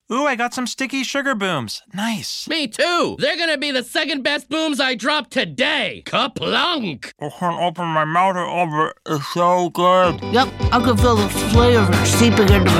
Ooh, I got some sticky sugar booms. Nice. Me too. They're gonna be the second best booms I dropped today. Kaplunk. I can't open my mouth over it. It's so good. Yep, I can feel the flavor seeping into